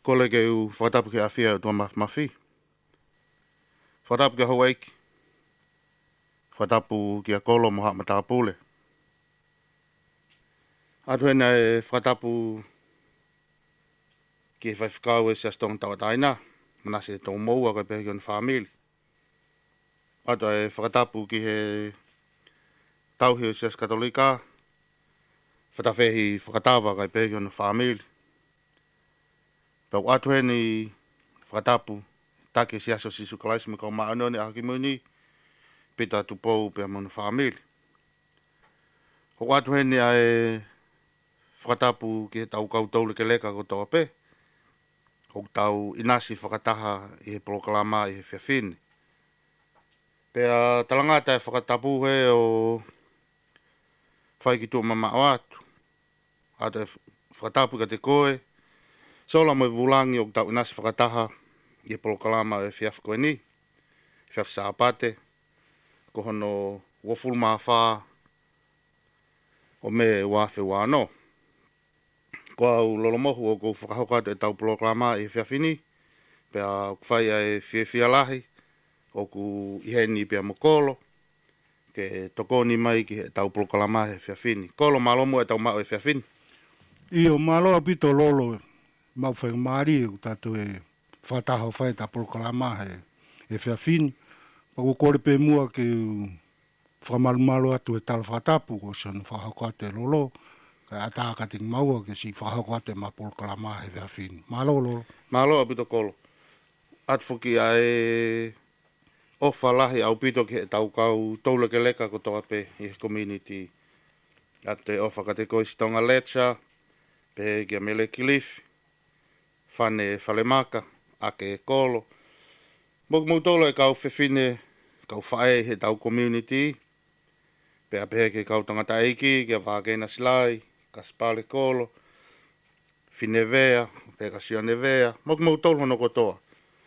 Kole ke u whatapu ke awhia tua mawhi. Whatapu ke Hawaiki. Whatapu ki a kolo moha matapule. Atu hena e whatapu ki e whaiwhikau e siastong tawataina. Manase tō moua kai pehi on whamili. Atu e whakatapu ki he tauhi o sias katolika. Whatawhehi whakatawa kai pehi on whamili. Tau atu heni whakatapu take siaso sisu kalaisi me kau maanone a hakimuni. Pita tupou pe mon whamili. Ho atu heni a e whakatapu ki he tau kautau le ke leka ko tō pe. Ho tau inasi whakataha i he proklama i he whiawhine. Pea talangata e whakatapu he o whaikitua mama o atu. Ata e whakatapu ka te koe. Sola mo vulangi o tau inasi whakataha i he proklama i he whiawhikoe ni. Whiawhisapate. Ko hono wofulu mawha o me wawhi wano. Ko au lolomohu o kou whakahokatu e tau proklama i he whiawhini. Pea kwhai e whiawhia lahi. O ku iheni pia mokolo. Ke tokoni mai ki he tau proklama he whiawhini. Kolo malomu e tau mao e whiawhini. Io malo apito lolo. Mau whai maari e tatu e whataha whai ta proklama he whiawhini. Pako kore pe mua ke whamalumalo atu e tala whatapu ko sian whahokate lolo. Ka ataka ting maua ke si whahokate ma proklama he whiawhini. Malo lolo. Malo apito kolo. Atfuki a e ofa lahi au pito ki he tau kau toule ke leka ko toa pe i he community. Ate ofa ka te koe sitonga lecha. Pe kia mele kilifi. Fane falemaka. Ake e kolo. Moku mautolo e kau whiwhine. Kau whae he tau community. Pea pehe ke kau tangata eiki. Kia whakena silai. Kaspale kolo. Finevea. Peka sio nevea. Moku mautolo hono kotoa.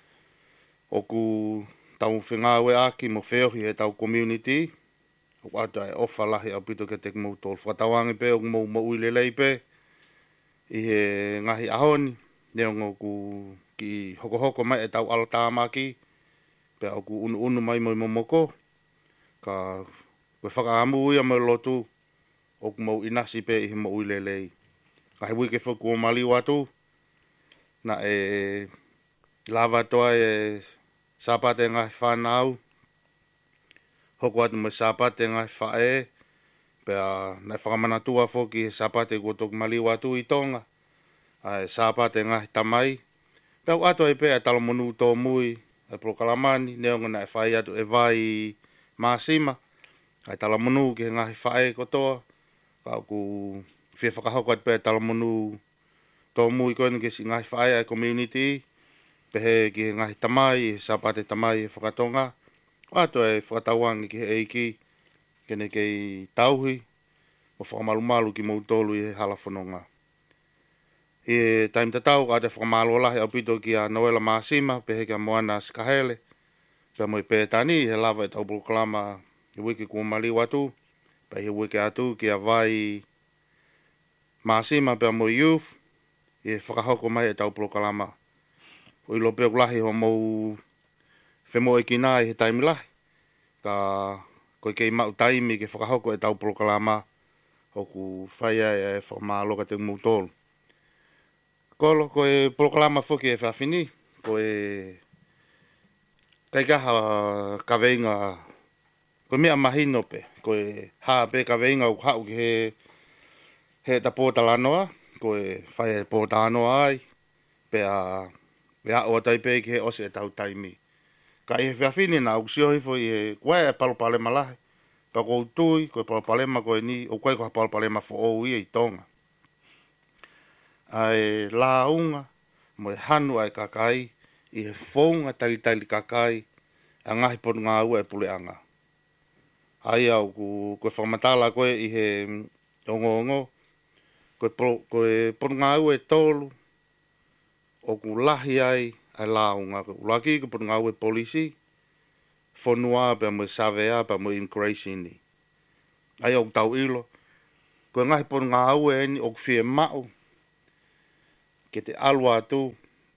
Oku tau whingawe aki mo wheohi he tau community. O ata e ofa lahi au pito ke te mautolo. Whatawangi pe o mo uilelei pe. I he ngahi ahoni. Neongo ku ki hoko hoko mai e tau alatamaki. Pea oku unu mai mo momoko. Ka koe whakaamu uia mo lotu. Oku mo inasi pe i he mo uilelei. Ka he wike whaku o mali watu. Na e lava toa e sapate ngahi whanau. Hoko atu me sapate ngahi whae. Pea na whakamanatua whoki he sapate kua toku mali watu i tonga. Ai sapate ngahi tamai. Pea ato e pea talomonu tō mui. E prokalamani. Neonga na e whai atu e vai maasima. Ai talomonu ki he ngahi whae kotoa. Ka ku whia whakahoko atu pea talomonu tō mui koeni ke si ngahi whae ai community. Pehe ki he ngahi tamai. Sapate tamai e whakatonga. Ato e whakatawangi ki he eiki. Kene kei tauhi. O whakamalumalu ki mautolu i he halafononga. E taim tatau ka te whakamalo lahi au pito ki a Noela Maasima, pehe ki a Moana Skahele, pea mo i pētani, he lava e tau proklama i wiki kua mali watu, pea he wiki atu ki a vai Maasima, pea mo i youth, i whakahoko mai e tau proklama. O i lopeo lahi ho mou whemo e kina i he taimi lahi, ka koe kei mau taimi ke whakahoko e tau proklama, hoku whaia e whakamalo ka te mautolu. Kolo, koe proklama whoki e whawhini, koe kaikaha kaweinga, koe mea mahino pe, koe haa pe kaweinga u hau ki he ta pōtalanoa, koe whai e pōtanoa ai, pea e a oa tai pe ki he ose e tau taimi. Ka i he whawhini na usiohi fo i he koe e palopalema lahi, pa kou tui, koe palopalema koe ni, o koe koe palopalema fo ou i tonga. Ai launga mo e hanu ai kakai i he whaunga talitali kakai a ngahi poru ngā ua e puleanga. Ai au koe whakamatala koe i he ongo koe poru ngā ua e tolu o ku lahi ai launga. Laki ko poru ngā ua e polisi whanua pia mo e savea pia mo immigration ni. Ai au tau ilo koe ngahi poru ngā ua e ni o ku whie mau ke te alua atu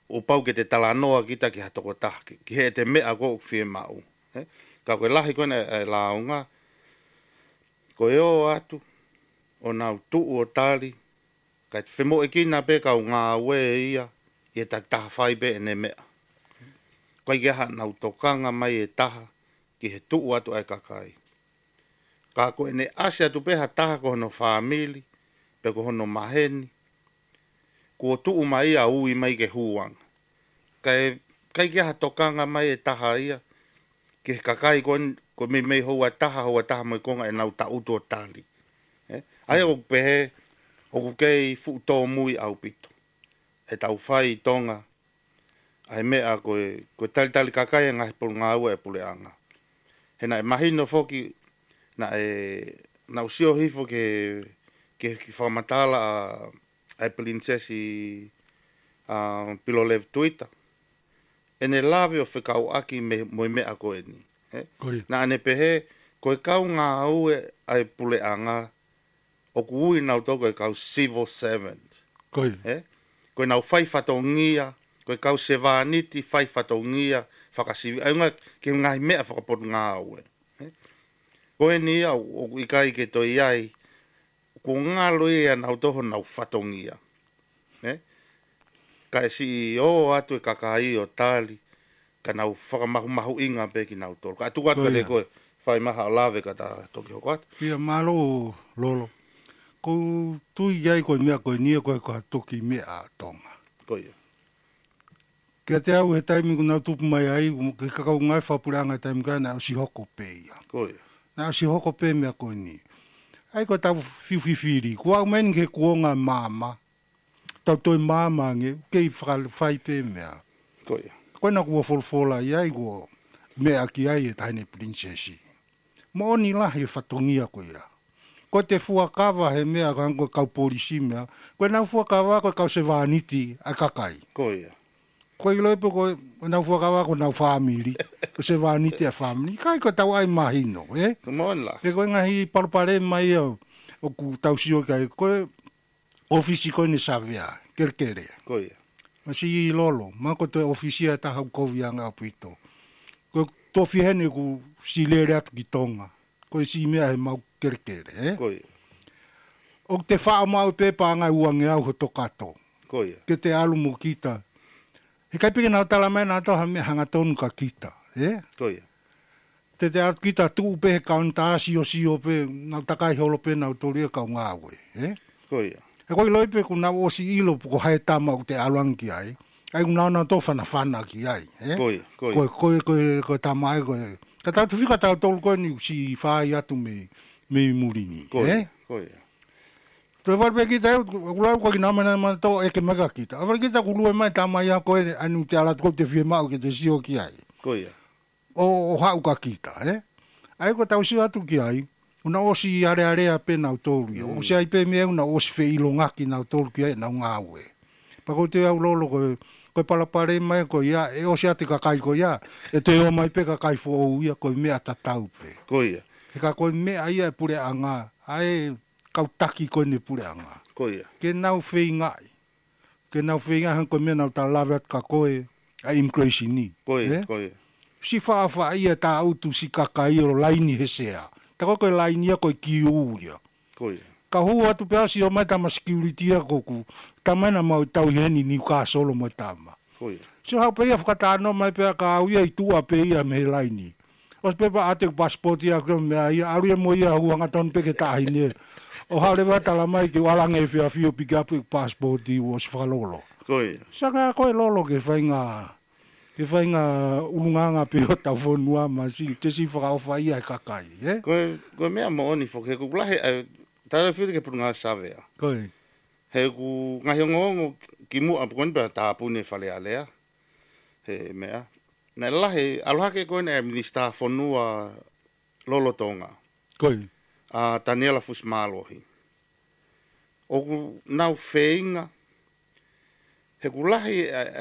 o pau ke te talanoa kita ki hatoko tahki. Ki he te mea ko whie mau. Ka koe lahi koe e launga. Ko e o atu. O nau tuu o tali. Kai te whemo e kina pe kau ngā ue ia. I e taha whai pe e ne mea. Koe ke ha nau tokanga mai e taha. Ki he tuu atu ai kakai. Ka koe ne ase atu peha taha ko hono whamili. Pe ko hono maheni. Ko tuu mai a ui mai ke huanga. Kai ke ha tokanga mai e taha ia. Ke kakai ko mei hoa taha mai konga e nau ta utu o tali. Ai o pehe, o kukei fu tō mui au pito. E tau whai tonga. Ai mea koe tali kakai ngahi pulu ngā ua e pule anga. Hena e mahino foki na usio hifo ke whamatala a princesi pilo lev tuita. Ene lave o whekau aki moi mea koe ni. Na ane pehe, koe kau ngā ue ai pule anga, o kuui nau toko e kau civil servant. Koe nau whai whatongia, koe kau se vāniti whai whatongia, whakasivi. Aunga ke ngai mea whakapotu ngā ue. Koe ni au ikai ke toi ai, ko ngā loia nau toho nau whatongia. Ka e si o atu e kakai o tali, ka nau whakamahu inga pe ki nau tolu. Ka atu atu ka te koe, whai maha o lave ka ta toki hoko atu. Pia malo lolo. Ko tui iai koe mea koe nia koe koe toki mea tonga. Koe ia. Kia te au he taimi ko nau tupu mai ai, ke kakau ngai whapuranga taimi kai na si hoko pe ia. Koe ia. Na si hoko pe mea koe ni. Ai koe tau whiwhiwhiri. Kua au meni ke kuonga māma. Tau toi māma nge, kei whai pe mea. Koe ia. Koe na kua wholwhola iai kua mea ki ai e taine princesi. Mo ni lahi e whatongia koe ia. Koe te fuakawa he mea kanko kau polisi mea. Koe nau fuakawa koe kau se vāniti a kakai. Koe ia. Koe i loipo koe nau fuakawa koe nau whamiri. Koe se vāniti a whamiri. Kai koe tau ai mahino, Koe moen la. Ke koe ngahi palupare mai au. O ku tau sio kai koe ofisi koe ni savea. Kerkere. Koe ia. Masi i lolo. Mako te ofisia e taha ukovi anga apito. Koe tofi hene ku si lere atu ki tonga. Koe si mea he mau kerkere, Koe ia. O te wha mau pepa ngai uange au ho tokato. Koe ia. Ke te alu mo kita. He kai pike nau tala mai nā toha me hanga tonu ka kita, Koe ia. Te atu kita tuu pe he kaunta sio pe nau takai holo pe nau toria kau ngāwe, Koe ia. He koi loi pe ku nau osi ilo ko hae tama o te aluang ki ai. Ai ku nau to whana ki ai, Koe ia. Koe tama ai koe. Ka tau tu whika tau tolu koe ni si whai atu me murini, Koe ia. Koe ia. Te wharpe kita eu, kulau koe ki namana mana tō eke mega kita. Awhara kita kulua mai tama ia koe anu te ala tō te whie mau ke te sio ki ai. Koe ia. O hau ka kita, Ai ko tau sio atu ki ai, una osi area pe nau tōru ia. O si ai pe mea una osi whe ilo ngaki nau tōru ki ai nau ngāwe. Pako te au lolo koe palapare mai koe ia, e osi ate kakai koe ia, e te o mai pe kakai fo ou ia koe mea tatau pe. Koe ia. He ka koe mea ia e pure anga, ai kau taki koe ne pure anga. Koe ia. Ke nau whei ngai. Ke nau whei ngai han koe mea nau ta lawe at ka koe a immigration ni. Koe ia. Koe ia. Si whaafa ia tā autu si kakai o laini hesea. Ta koe laini ia koe ki uu ia. Koe ia. Ka huu atu pēa si o mai tama security ia koku. Tamaina mau tau heni ni ka solo mai tama. Koe ia. Si hau pe ia whakatāno mai pēa ka au ia i tua pe ia me laini. Os pepa ate passport ia ke mea ia aru ia mo ia huanga ton peke tahi ne. O haure watala mai ki walange e whia whio pika pe passport i o si whalolo. Koe ia. Saka koe lolo ke whainga ulunganga pe o tau whanua ma si te si whakaofa ia e kakai, Koe mea mo oni fo ke kukulahe tāra whiri ke puru ngā savea. Koe. He ku ngahi ongo ki mua apukoni pēr tāpune whale alea. He mea. Nai lahe, alohake koe ne minister whanua Lolo Tonga. Koe. Daniela Fusmalohi. O ku nau wheinga. He ku lahi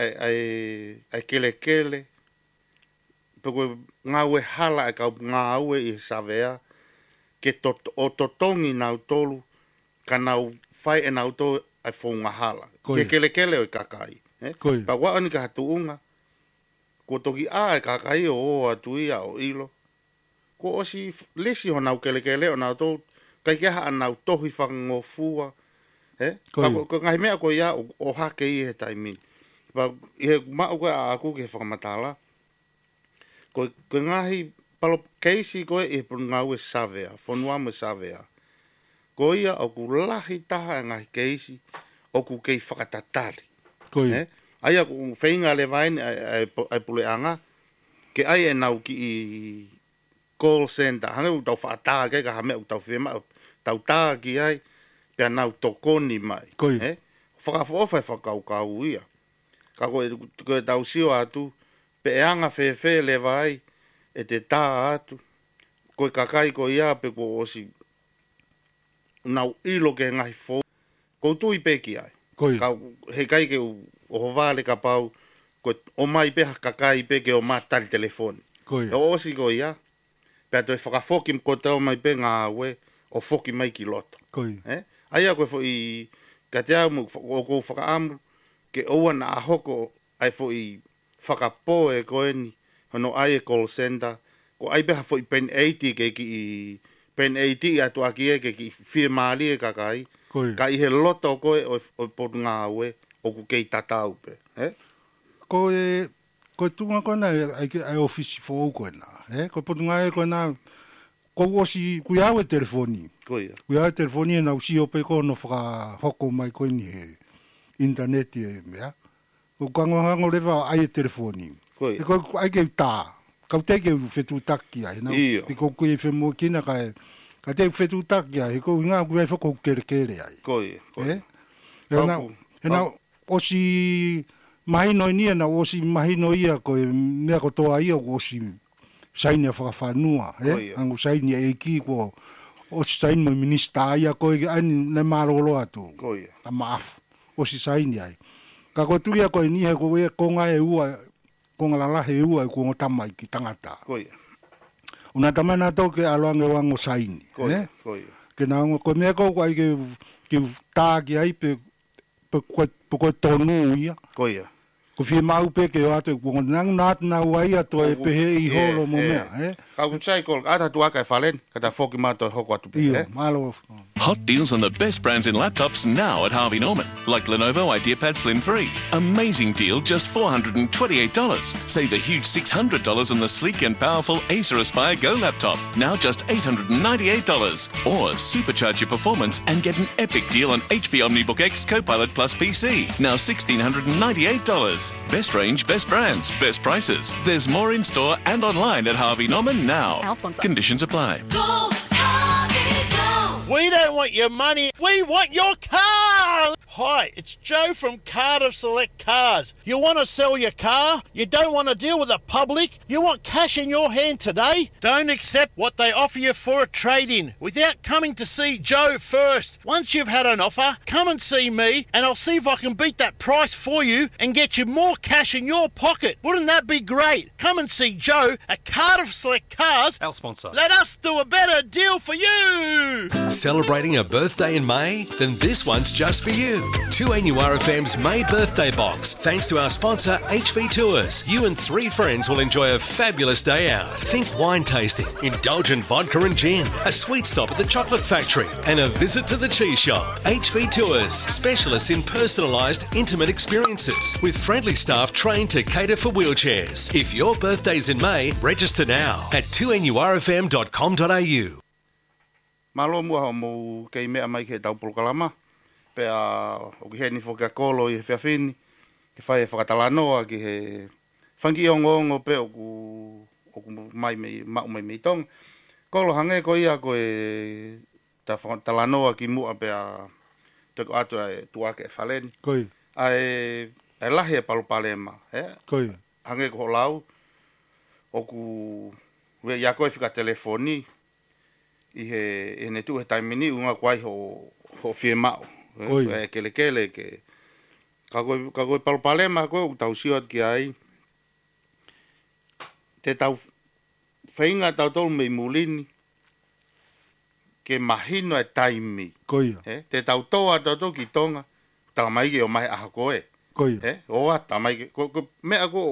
ai kele. Peko ngā ue hala e kau ngā ue i savea. Ke o totongi nau tolu. Ka nau whai e nau tolu ai whaunga hala. Ke kele o i kakai. Pa wa ni ka tuunga. Ko toki a ka kai o atu ia o ilo. Ko osi lesi ho nau kele o nau to kai kia nau tohi whangofua. Ko ngai mea ko ia o hake i he taimi. Pa i mau ko a aku ke whakamatala. Ko ngahi palo keisi ko e ngau e savea, whanua me savea. Ko ia o ku lahi taha ngahi keisi o ku kei whakatatari. Ai aku whainga le vaini ai pule anga, ke ai e nau ki i call center. Hanga u tau whaataha ke ka hame u tau whima, tau taha ki ai, pia nau tokoni mai. Whakawhawhai whakaukau ia. Ka koe tau sio atu, pe e anga whewhe le vai, e te taha atu. Koe kakai ko ia pe ko osi, nau ilo ke ngahi fo. Ko tui peki ai. He kai ke o hovale ka pau, ko o mai pe kakai pe ke o matari telefoni. O osi ko ia, pe ato e whakafoki ko te o mai pe ngā ue, o foki mai ki loto. Ai a koe fo i, ka te au o ko whakaamu, ke oua na ahoko ai fo i whakapo e koe ni, hono ai e call center, ko ai beha fo i pen 80 ke ki i, pen 80 atu aki e ke ki whie maali e kakai, ka i he loto koe o potu ngā ue, o ku kei tatau pe. Ko tunga koe na ai ofisi fo koe na. Ko potu ngā e koe na, ko osi kui au e telefoni. Kui au e telefoni e na usi o pe ko no whakahoko mai koe ni he internet e mea. Ko kangohango lewa ai e telefoni. Ko ai ke tā. Kau te ke whetu taki ai. Ko koe e whemo kina ka te whetu taki ai. Ko ngā koe e whako kere ai. E na osi mahino ni na osi mahino ia ko mea ko toa ia ko osi saini whakawhanua. Angu saini e ki ko osi saini mo minista ia ko ani ne marolo atu. Ta maafu. Osi saini ai. Ka ko tuia ko ni he ko e konga e ua ko ngala he ua ko ngotama ki tangata. Una tamana to ke aloange wango saini. Ke na ko mea ko ai ke tā ki ai pe ko tonu ia. Ko fie mau pe ke o atu ko nang nat na wai atu e pe he I holo mo mea. Ka ku sai ko ata tu aka falen ka ta foki mato hoko atu pe. Malo. Hot deals on the best brands in laptops now at Harvey Norman, like Lenovo IdeaPad Slim 3. Amazing deal, just $428. Save a huge $600 on the sleek and powerful Acer Aspire Go laptop, now just $898. Or supercharge your performance and get an epic deal on HP OmniBook X Copilot Plus PC, now $1,698. Best range, best brands, best prices. There's more in store and online at Harvey Norman now. Conditions apply. Go, Harvey, go! We don't want your money, we want your car! Hi, it's Joe from Cardiff Select Cars. You want to sell your car? You don't want to deal with the public? You want cash in your hand today? Don't accept what they offer you for a trade-in without coming to see Joe first. Once you've had an offer, come and see me and I'll see if I can beat that price for you and get you more cash in your pocket. Wouldn't that be great? Come and see Joe at Cardiff Select Cars. Our sponsor. Let us do a better deal for you. Celebrating a birthday in May? Then this one's just for you. 2NURFM's May birthday box. Thanks to our sponsor HV Tours, you and 3 friends will enjoy a fabulous day out. Think wine tasting, indulgent vodka and gin, a sweet stop at the chocolate factory, and a visit to the cheese shop. HV Tours, specialists in personalised, intimate experiences with friendly staff trained to cater for wheelchairs. If your birthday's in May, register now at 2NURFM.com.au. Malo mua mo kei mea mai ke tau polokalama. Pea o ki he ni whoka kolo I he whiawhini. Ke whai e whakatalanoa ki he whangi ongo pe o ku mai mau mai mei tong. Kolo hange ko ia ko e ta whakatalanoa ki mua pea teko atu e tuake e whaleni. Koi. Ai lahi e palopalema. Koi. Hange ko lau o ku ia koe whika telefoni I he ne tu he taimini unga kwai ho fie mau. E kele ke ka koe palopalema koe u tau siot ki ai te tau whainga tau tolu mei mulini ke mahino e taimi. Koia. Te tau toa tau tau ki tonga tau mai ke o mai aha koe. Koi. O ata mai ko mea ko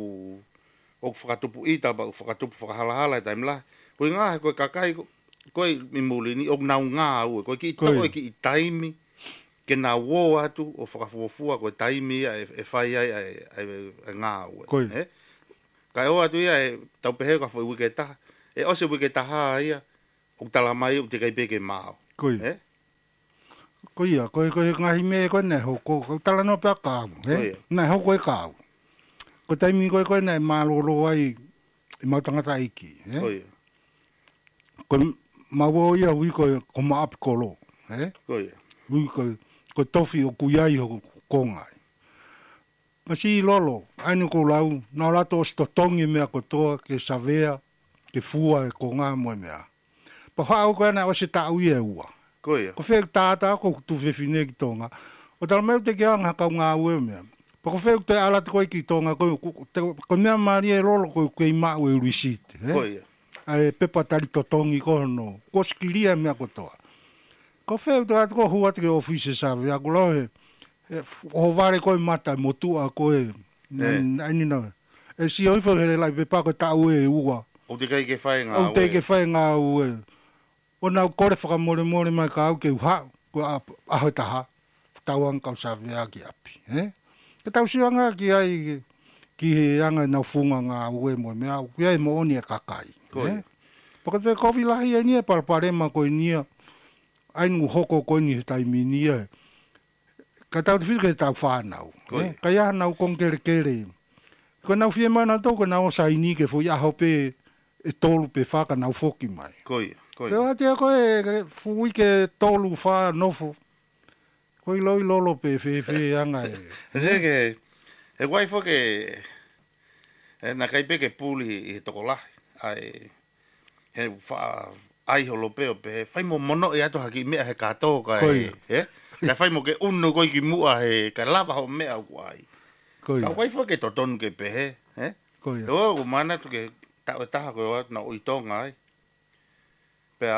o whakatupu ita ba o whakatupu whakahala e taimla. Ko ngā ko kakai ko i mulini o nau ngā au ko ki to ki i taimi ke na wo atu o whakafuafua ko taimi e whai ai ngā au. Kai o atu ia e tau pehe ka whai wike taha. E ose wike taha ia o tala mai o te kai peke mao. Koi. Ko ia, ko ngahi me ko ne ho ko tala no pa ka. Na ho ko ka. Ko taimi ko ne malolo ai i mautangata iki, Ko ia. Ko mawo ia ui ko maapi kolo, Ko ia. Ui ko tofi o kuiai ho kongai. Masi lolo, ainu ko lau, nao lato o stotongi mea ko toa ke savea, ke fua e konga moe mea. Pa hao ko ana o se ta ui e ua. Ko ia. Ko whek tāta ko tu whewhine ki tonga. O tala meu te keanga kau ngā ue mea. Pa ko whek te alata koe ki tonga, ko mea maari e lolo ko kei mau e urisite. Ko ia. Ai pepa tari totongi ko no. Ko skilia mea ko toa. Ko whek te atu ko huat ke ofise sawe. Ako lohe, o vare koe mata motua koe. Aini na. E si oifo hele lai pepa ko tau e ua. O te kai ke whai ngā ue. O te ke whai ngā ue. O nau kore whakamore mai ka au ke uha. Ko aho taha. Tauang kau sawe a ki api. Ke tau sianga ki ai ki he anga nau funga ngā ue mo mea. Ki ai mo oni e kakai. Paka te kowi lahi e nia parparema koe nia. Ainu hoko koe ni he taimi nia. Ka tau te whirike tau whanau. Ka ia nau kong kere. Ko nau whie mana tau ko nau saini ke fo ia hope e tolu pe whaka nau foki mai. Koi. Te atia koe fui ke tolu wha nofo. Koi loi lolo pe whe anga e. Ke e waifo ke na kai peke puli i he toko lahi. Ai he wha ai holo peo pe whai mo mono e ato haki mea he katoa ka e. Ka whai mo ke unu koi ki mua he ka lava ho mea ku ai. Ka waifo ke totonu ke pehe. Koi. O ku mana tu ke tau e taha koe na uitonga ai. Pea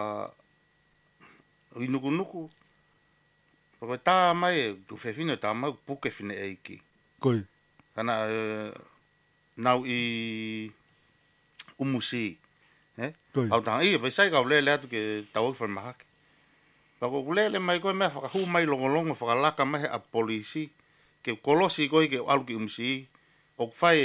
i nuku. Pako tā mai tu whewhine tā mau puke whine eiki. Koi. Kana nau i umusi. Au tanga i, pai sai kau lele atu ke tau au whanmahaki. Pako lele mai koe mea whakahu mai longolongo whakalaka mai a polisi. Ke kolosi koe ke alu ki umusi. O whai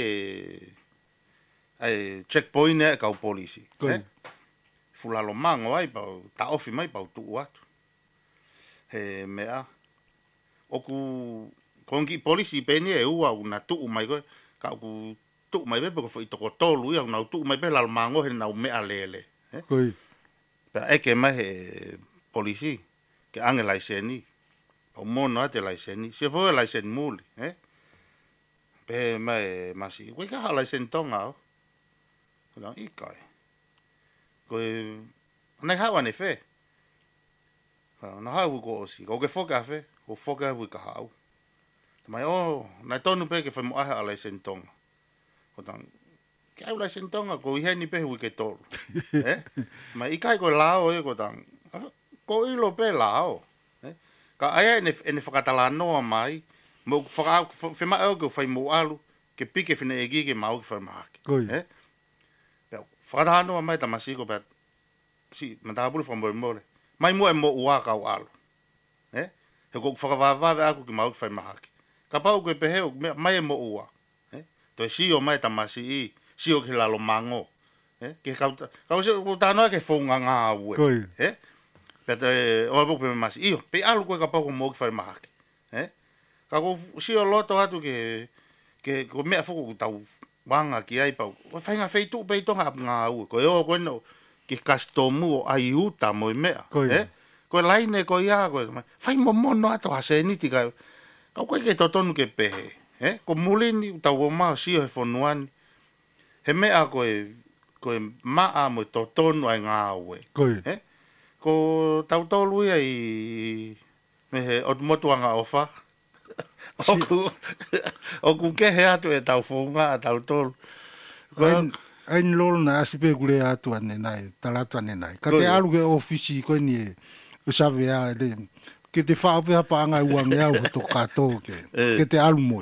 e checkpoint e kau polisi. Koi. Fulalo mango ai, pau ta ofi mai pau tuu atu. He mea. Oku kongi polisi peni e ua una tuu mai koe. Ka oku tuu mai pepe ko fo itoko tolu ia. Una tuu mai pepe lalo mango he nau mea lele. Koi. Pea eke mai he polisi. Ke ange laiseni. Pau mono ate laiseni. Se fo e laiseni muli. Pe mai masi. Koe kaha laiseni tonga o. Koe ikai. Koe, anai hawa ne whe. Na hau ko osi. Ko ke whoka whe, ko whoka hui ka hau. Mai nai tonu pe ke whai mo aha a laisen tonga. Ko tang, ke au laisen tonga, ko i heni pe hui ke tolu. Mai ikai ko lao e ko tang, ko ilo pe lao. Ka aia ene whakatala noa mai, mo whema au ke whai mo alu, ke pike whine egi ke mau ke whai mahaki. Koi. Whakatala noa mai tamasi ko pēt, si, mantahapulu whamore. Mai mua e mo ua kau alu. He kuk whakawawave aku ki mau ki whai mahaki. Ka pau koe peheo, mai e mo ua. To e sio mai tamasi i, sio ki lalo mango. Ke kau se utanoa ke whaunga ngā ue. Koi. Peta e oa puku pe masi, iyo, pe alu koe ka pau ko mo ki whai mahaki. Ka ko sio loto atu ke ko mea whuku tau wanga ki ai pau. Whainga wheitu pei tonga ap ngā ue. Ko e oa koe no, ki kastomu o ai uta mo i mea. Koe laine koe ia koe. Whai mo mono ato hase niti kai. Kau koe ke totonu ke pehe. Ko mulini tau o mao sio he whonuani. He mea koe maa mo totonu ai ngā ue. Ko tau tolu ia i me he otumotuanga ofa. Oku kehe atu e tau whonga a tau tolu. Ain lolo na asipe kule atu ane nai, talatu ane nai. Ka te alu ke ofisi koe ni e sawe a ele. ke te whaapea pa anga uang eau to kato ke te alu moi.